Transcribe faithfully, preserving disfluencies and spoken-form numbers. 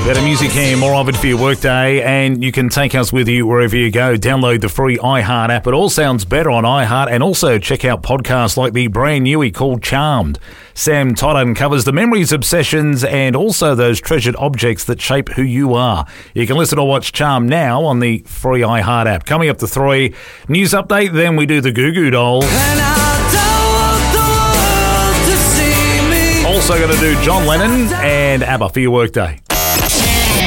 Better music here, more of it for your workday, and you can take us with you wherever you go. Download the free iHeart app. It all sounds better on iHeart, and also check out podcasts like the brand newie called Charmed. Sam Todd uncovers the memories, obsessions, and also those treasured objects that shape who you are. You can listen or watch Charmed now on the free iHeart app. Coming up to three, news update, then we do the Goo Goo Dolls. Also going to do John Lennon and ABBA for your workday.